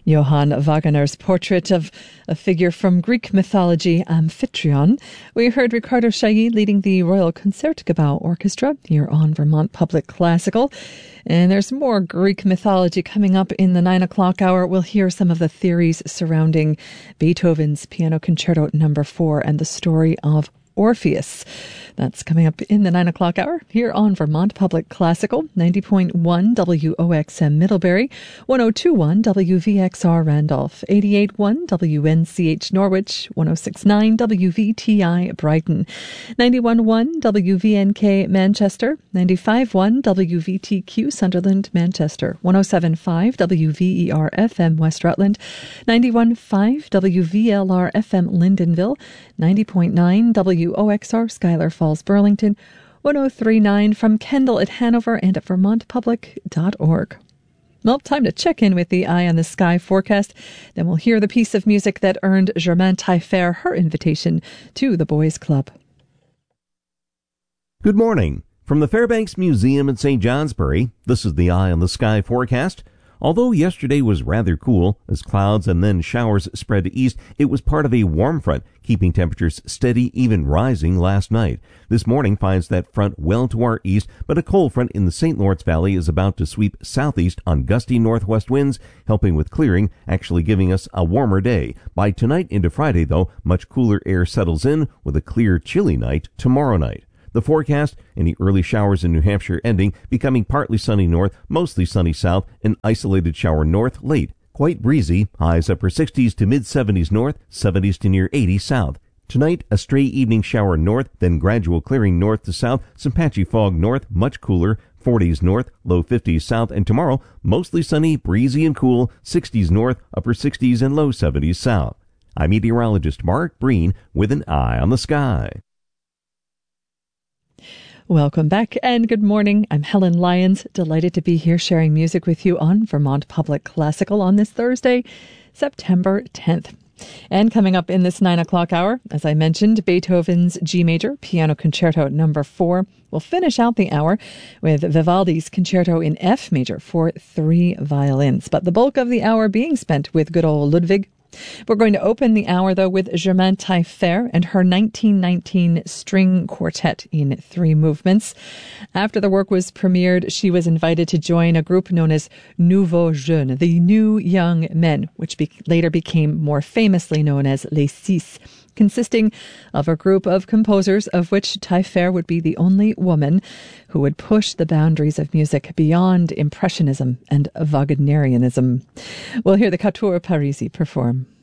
Johann Wagner's portrait of a figure from Greek mythology, Amphitryon. We heard Ricardo Chailly leading the Royal Concertgebouw Orchestra here on Vermont Public Classical. And there's more Greek mythology coming up in the 9 o'clock hour. We'll hear some of the theories surrounding Beethoven's Piano Concerto No. 4 and the story of Orpheus. That's coming up in the 9 o'clock hour here on Vermont Public Classical, 90.1 WOXM Middlebury, 102.1 WVXR Randolph, 88.1 WNCH Norwich, 106.9 WVTI Brighton, 91.1 WVNK Manchester, 95.1 WVTQ Sunderland Manchester, 107.5 WVER FM West Rutland, 91.5 WVLR FM Lyndonville, 90.9 WOXR Schuyler Falls Burlington, 103.9 from Kendall at Hanover and at vermontpublic.org. Well, time to check in with the Eye on the Sky forecast. Then we'll hear the piece of music that earned Germaine Taillefer her invitation to the Boys Club. Good morning. From the Fairbanks Museum in St. Johnsbury, this is the Eye on the Sky forecast. Although yesterday was rather cool, as clouds and then showers spread to east, it was part of a warm front, keeping temperatures steady, even rising last night. This morning finds that front well to our east, but a cold front in the St. Lawrence Valley is about to sweep southeast on gusty northwest winds, helping with clearing, actually giving us a warmer day. By tonight into Friday, though, much cooler air settles in with a clear, chilly night tomorrow night. The forecast, any early showers in New Hampshire ending, becoming partly sunny north, mostly sunny south, an isolated shower north late. Quite breezy, highs upper 60s to mid-70s north, 70s to near 80 south. Tonight, a stray evening shower north, then gradual clearing north to south, some patchy fog north, much cooler, 40s north, low 50s south, and tomorrow, mostly sunny, breezy and cool, 60s north, upper 60s and low 70s south. I'm meteorologist Mark Breen with an Eye on the Sky. Welcome back and good morning. I'm Helen Lyons, delighted to be here sharing music with you on Vermont Public Classical on this Thursday, September 10th. And coming up in this 9 o'clock hour, as I mentioned, Beethoven's G Major Piano Concerto No. 4 will finish out the hour with Vivaldi's Concerto in F Major for 3 violins. But the bulk of the hour being spent with good old Ludwig. We're going to open the hour, though, with Germaine Taillefer and her 1919 string quartet in 3 movements. After the work was premiered, she was invited to join a group known as Nouveaux Jeunes, the New Young Men, which later became more famously known as Les Six, consisting of a group of composers of which Taillefer would be the only woman who would push the boundaries of music beyond Impressionism and Wagnerianism. We'll hear the Quatuor Parisi perform.